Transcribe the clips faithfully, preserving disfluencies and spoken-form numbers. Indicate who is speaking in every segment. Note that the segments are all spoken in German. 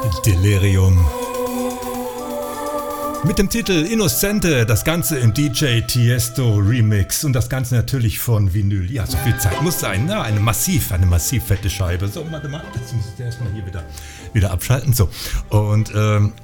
Speaker 1: Delirium. Mit dem Titel Innocente, das Ganze im D J Tiesto Remix und das Ganze natürlich von Vinyl. Ja, so viel Zeit muss sein, ne? Eine massiv, eine massiv fette Scheibe. So, warte mal, jetzt muss ich erstmal hier wieder, wieder abschalten. So, und ähm,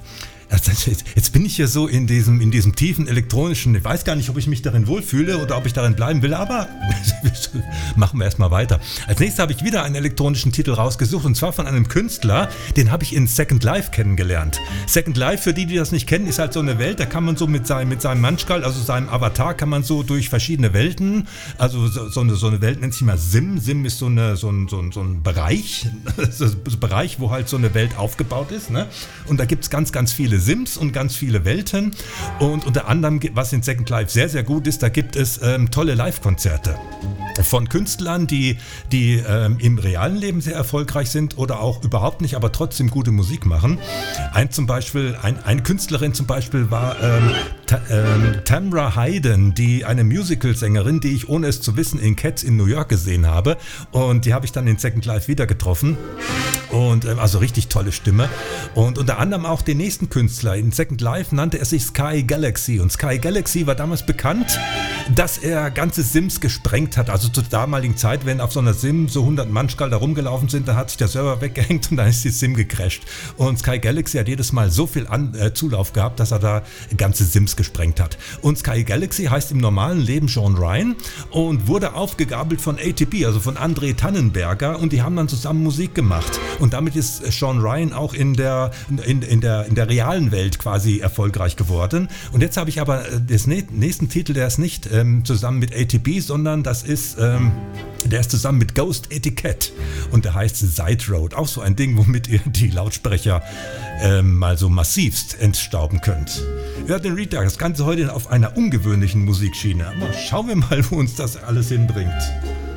Speaker 1: jetzt bin ich hier so in diesem, in diesem tiefen elektronischen, ich weiß gar nicht, ob ich mich darin wohlfühle oder ob ich darin bleiben will, aber machen wir erstmal weiter. Als nächstes habe ich wieder einen elektronischen Titel rausgesucht und zwar von einem Künstler, den habe ich in Second Life kennengelernt. Second Life, für die, die das nicht kennen, ist halt so eine Welt, da kann man so mit seinem, mit seinem Manschkal, also seinem Avatar, kann man so durch verschiedene Welten, also so, so, eine, so eine Welt nennt sich mal Sim. Sim ist so, eine, so, ein, so, ein, so ein Bereich, so ein Bereich, wo halt so eine Welt aufgebaut ist, ne? Und da gibt es ganz, ganz viele Sims und ganz viele Welten und unter anderem, was in Second Life sehr, sehr gut ist, da gibt es ähm, tolle Live-Konzerte von Künstlern, die, die ähm, im realen Leben sehr erfolgreich sind oder auch überhaupt nicht, aber trotzdem gute Musik machen. Ein zum Beispiel, ein, eine Künstlerin zum Beispiel war ähm, Ta, ähm, Tamra Hayden, die eine Musical-Sängerin, die ich ohne es zu wissen in Cats in New York gesehen habe und die habe ich dann in Second Life wieder getroffen. Und ähm, also richtig tolle Stimme. Und unter anderem auch den nächsten Künstler. In Second Life nannte er sich Sky Galaxy. Und Sky Galaxy war damals bekannt, dass er ganze Sims gesprengt hat. Also zur damaligen Zeit, wenn auf so einer Sim so hundert Manschkal da rumgelaufen sind, dann hat sich der Server weggehängt und dann ist die Sim gecrasht. Und Sky Galaxy hat jedes Mal so viel An- äh, Zulauf gehabt, dass er da ganze Sims gesprengt hat. Und Sky Galaxy heißt im normalen Leben Sean Ryan und wurde aufgegabelt von A T P, also von André Tannenberger. Und die haben dann zusammen Musik gemacht. Und damit ist Sean Ryan auch in der, in, in, der, in der realen Welt quasi erfolgreich geworden. Und jetzt habe ich aber den nächsten Titel, der ist nicht ähm, zusammen mit A T P, sondern das ist, ähm, der ist zusammen mit Ghost Etiquette. Und der heißt Side Road. Auch so ein Ding, womit ihr die Lautsprecher ähm, mal so massivst entstauben könnt. Ihr hört den Read, das Ganze heute auf einer ungewöhnlichen Musikschiene. Aber schauen wir mal, wo uns das alles hinbringt.